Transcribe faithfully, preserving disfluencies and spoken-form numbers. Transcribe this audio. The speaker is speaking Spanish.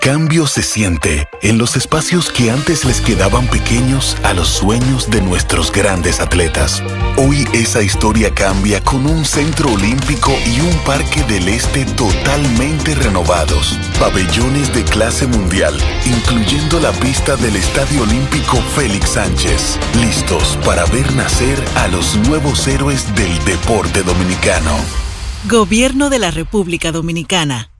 Cambio se siente en los espacios que antes les quedaban pequeños a los sueños de nuestros grandes atletas. Hoy esa historia cambia con un centro olímpico y un parque del este totalmente renovados. Pabellones de clase mundial, incluyendo la pista del Estadio Olímpico Félix Sánchez. Listos para ver nacer a los nuevos héroes del deporte dominicano. Gobierno de la República Dominicana.